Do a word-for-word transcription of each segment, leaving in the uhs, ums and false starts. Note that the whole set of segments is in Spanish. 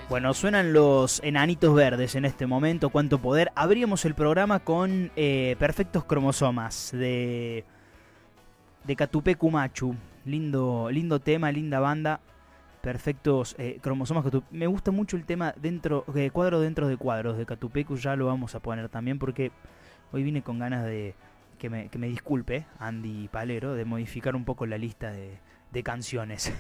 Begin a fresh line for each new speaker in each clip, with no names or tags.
Bueno, suenan los enanitos verdes en este momento, cuánto poder. Abríamos el programa con eh, Perfectos Cromosomas de, de Catupecu Machu. Lindo, lindo tema, linda banda. Perfectos eh, Cromosomas. Me gusta mucho el tema dentro, eh, cuadro dentro de cuadros de Catupecu. Ya lo vamos a poner también porque hoy vine con ganas de que me, que me disculpe Andy Palero de modificar un poco la lista de... de canciones.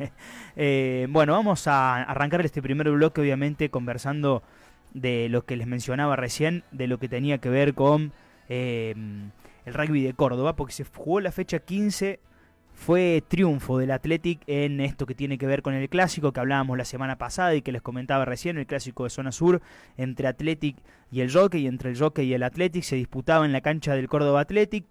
eh, bueno, vamos a arrancar este primer bloque obviamente conversando de lo que les mencionaba recién, de lo que tenía que ver con eh, el rugby de Córdoba, porque se jugó la fecha quince, fue triunfo del Athletic en esto que tiene que ver con el clásico que hablábamos la semana pasada y que les comentaba recién, el clásico de zona sur entre Athletic y el Jockey, entre el Jockey y el Athletic, se disputaba en la cancha del Córdoba Athletic.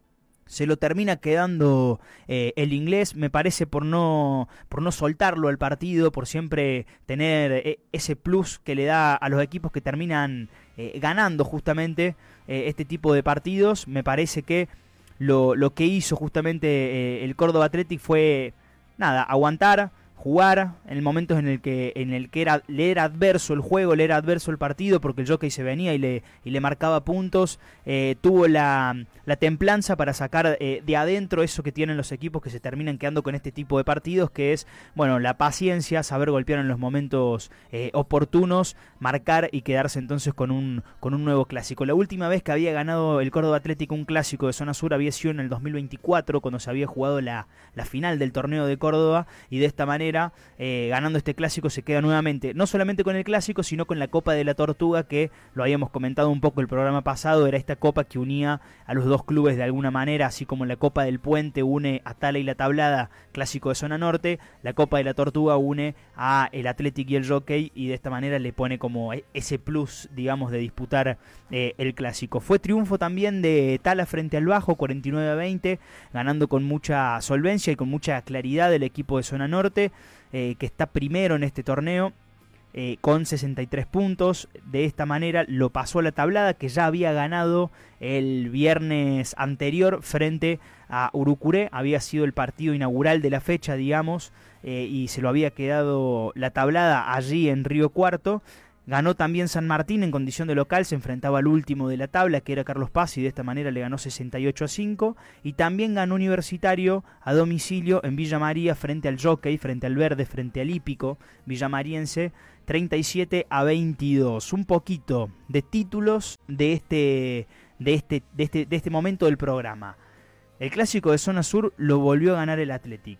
Se lo termina quedando eh, el inglés, me parece, por no, por no soltarlo al partido, por siempre tener eh, ese plus que le da a los equipos que terminan eh, ganando justamente eh, este tipo de partidos. Me parece que lo, lo que hizo justamente eh, el Córdoba Athletic fue, nada, aguantar, jugar en el momento en el que en el que era le era adverso el juego, le era adverso el partido, porque el Jockey se venía y le y le marcaba puntos, eh, tuvo la, la templanza para sacar eh, de adentro eso que tienen los equipos que se terminan quedando con este tipo de partidos, que es, bueno, la paciencia, saber golpear en los momentos eh, oportunos, marcar y quedarse entonces con un con un nuevo clásico. La última vez que había ganado el Córdoba Atlético un clásico de zona sur había sido en el dos mil veinticuatro, cuando se había jugado la, la final del torneo de Córdoba, y de esta manera Eh, ganando este clásico se queda nuevamente, no solamente con el clásico, sino con la Copa de la Tortuga, que lo habíamos comentado un poco el programa pasado, era esta copa que unía a los dos clubes de alguna manera, así como la Copa del Puente une a Tala y la Tablada, clásico de zona norte, la Copa de la Tortuga une a el Athletic y el Jockey, y de esta manera le pone como ese plus, digamos, de disputar eh, el clásico. Fue triunfo también de Tala frente al Bajo, cuarenta y nueve a veinte, ganando con mucha solvencia y con mucha claridad el equipo de zona norte, Eh, que está primero en este torneo eh, con sesenta y tres puntos. De esta manera lo pasó a la tablada, que ya había ganado el viernes anterior frente a Urucuré, había sido el partido inaugural de la fecha, digamos, eh, y se lo había quedado la tablada allí en Río Cuarto. Ganó también San Martín en condición de local, se enfrentaba al último de la tabla, que era Carlos Paz, y de esta manera le ganó sesenta y ocho a cinco. Y también ganó Universitario a domicilio en Villa María frente al Jockey, frente al Verde, frente al Hípico villamariense, treinta y siete a veintidós. Un poquito de títulos de este, de este, de este, de este momento del programa. El clásico de zona sur lo volvió a ganar el Athletic.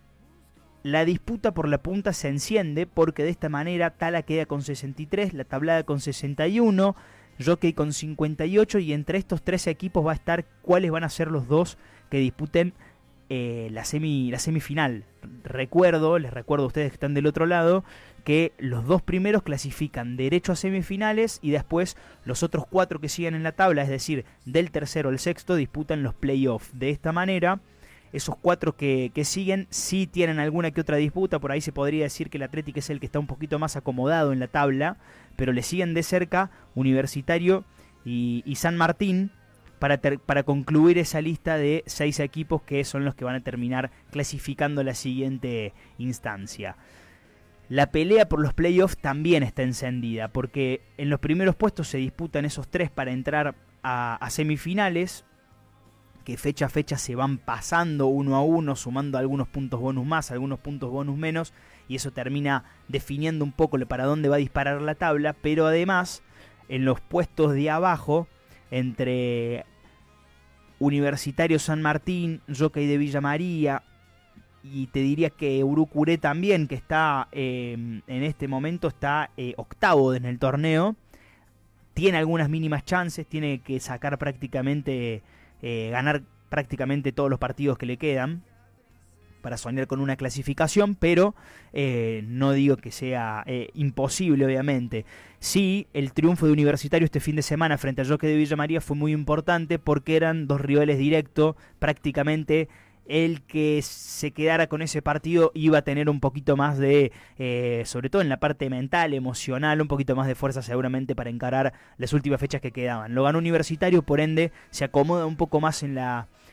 La disputa por la punta se enciende porque de esta manera Tala queda con sesenta y tres, la tablada con sesenta y uno, Jockey con cincuenta y ocho, y entre estos tres equipos va a estar cuáles van a ser los dos que disputen eh, la, semi, la semifinal. Recuerdo, les recuerdo a ustedes que están del otro lado, que los dos primeros clasifican derecho a semifinales y después los otros cuatro que siguen en la tabla, es decir, del tercero al sexto, disputan los playoffs. De esta manera, esos cuatro que, que siguen sí tienen alguna que otra disputa. Por ahí se podría decir que el Athletic es el que está un poquito más acomodado en la tabla, pero le siguen de cerca Universitario y, y San Martín para, ter, para concluir esa lista de seis equipos que son los que van a terminar clasificando la siguiente instancia. La pelea por los playoffs también está encendida, porque en los primeros puestos se disputan esos tres para entrar a, a semifinales, que fecha a fecha se van pasando uno a uno, sumando algunos puntos bonus más, algunos puntos bonus menos, y eso termina definiendo un poco para dónde va a disparar la tabla. Pero además, en los puestos de abajo, entre Universitario San Martín, Jockey de Villa María, y te diría que Urucuré también, que está eh, en este momento está eh, octavo en el torneo, tiene algunas mínimas chances, tiene que sacar prácticamente... Eh, ganar prácticamente todos los partidos que le quedan para soñar con una clasificación, pero eh, no digo que sea eh, imposible, obviamente. Sí, el triunfo de Universitario este fin de semana frente al Jockey de Villa María fue muy importante porque eran dos rivales directos, prácticamente el que se quedara con ese partido iba a tener un poquito más de, eh, sobre todo en la parte mental, emocional, un poquito más de fuerza seguramente para encarar las últimas fechas que quedaban. Lo ganó Universitario, por ende se acomoda un poco más en la,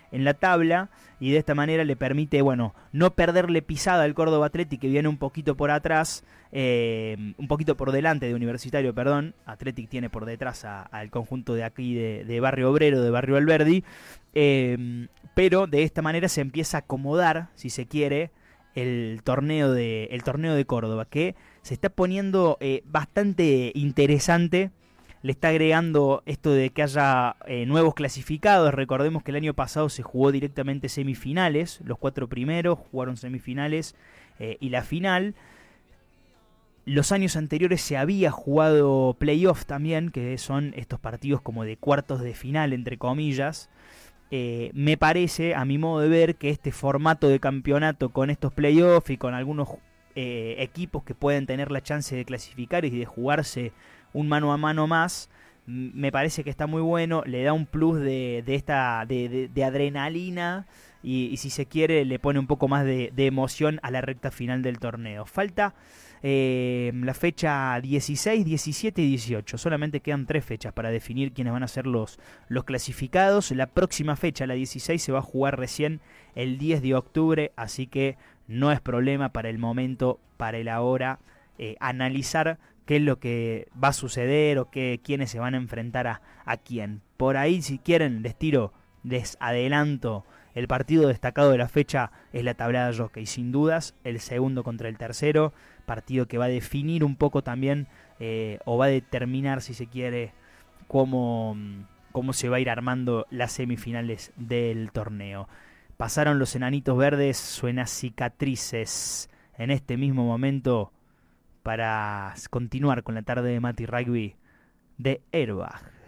en la tabla, y de esta manera le permite, bueno, no perderle pisada al Córdoba Athletic, que viene un poquito por atrás, eh, un poquito por delante de Universitario, perdón. Athletic tiene por detrás al conjunto de aquí de, de Barrio Obrero, de Barrio Alberdi, eh, pero de esta manera se empieza a acomodar, si se quiere, el torneo de, el torneo de Córdoba, que se está poniendo eh, bastante interesante. Le está agregando esto de que haya eh, nuevos clasificados. Recordemos que el año pasado se jugó directamente semifinales. Los cuatro primeros jugaron semifinales eh, y la final. Los años anteriores se había jugado playoff también, que son estos partidos como de cuartos de final, entre comillas. Eh, me parece, a mi modo de ver, que este formato de campeonato con estos playoffs y con algunos eh, equipos que pueden tener la chance de clasificar y de jugarse un mano a mano más, me parece que está muy bueno, le da un plus de, de esta de, de, de adrenalina y, y si se quiere le pone un poco más de, de emoción a la recta final del torneo. Falta eh, la fecha dieciséis, diecisiete y dieciocho, solamente quedan tres fechas para definir quiénes van a ser los, los clasificados. La próxima fecha, la dieciséis, se va a jugar recién el diez de octubre, así que no es problema para el momento, para el ahora, eh, analizar qué es lo que va a suceder o qué, quiénes se van a enfrentar a, a quién. Por ahí, si quieren, les tiro, les adelanto, el partido destacado de la fecha es la tablada jockey, sin dudas, el segundo contra el tercero, partido que va a definir un poco también, eh, o va a determinar, si se quiere, cómo, cómo se va a ir armando las semifinales del torneo. Pasaron los enanitos verdes, suena cicatrices en este mismo momento, para continuar con la tarde de Mati Rugby de Airbag.